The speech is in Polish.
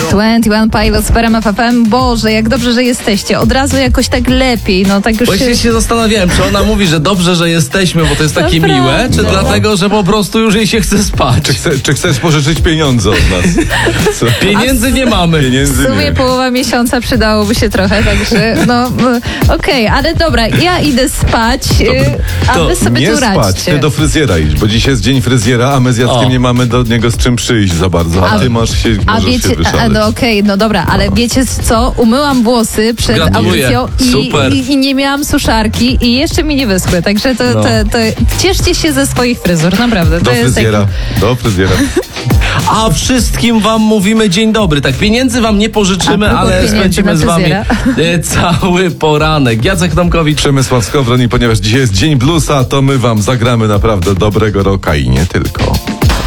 21 Pilots, RMF FM. Boże, jak dobrze, że jesteście. Od razu jakoś tak lepiej, no tak już Właśnie się zastanawiałem, czy ona mówi, że dobrze, że jesteśmy, bo to jest takie miłe, czy dlatego, że po prostu już jej się chce spać. Czy chcesz pożyczyć pieniądze od nas? Co? Pieniędzy nie mamy. Pieniędzy w sumie nie. połowa miesiąca przydałoby się trochę, także no okej, ale dobra, ja idę spać, a wy sobie Nie tu spać, radźcie. ty do fryzjera idź, bo dzisiaj jest dzień fryzjera, a my z Jackiem nie mamy do niego z czym przyjść za bardzo, a ty możesz się wyszaleć. no okej, no dobra, ale wiecie co? Umyłam włosy przed Gratuluję. audycją Super. i nie miałam suszarki i jeszcze mi nie wyschły, także to cieszcie się ze swoich fryzur, naprawdę. Do To jest fryzjera, do fryzjera. A wszystkim wam mówimy dzień dobry. Tak, pieniędzy wam nie pożyczymy, ale pieniędzy spędzimy na z wami fryzjera. cały poranek. Jacek Tomkowicz. Przemysław Skowron i ponieważ dzisiaj jest dzień bluesa, to my wam zagramy naprawdę dobrego rocka i nie tylko.